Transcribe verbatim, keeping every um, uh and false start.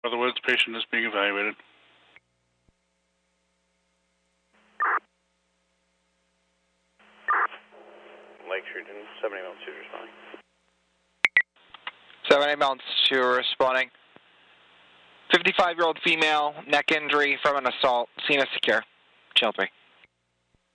In other words, patient is being evaluated. Lake Street, seventy Mountain Two responding. seventy Mountain Two responding. fifty-five-year-old female, neck injury from an assault. Scene is secure. Channel three.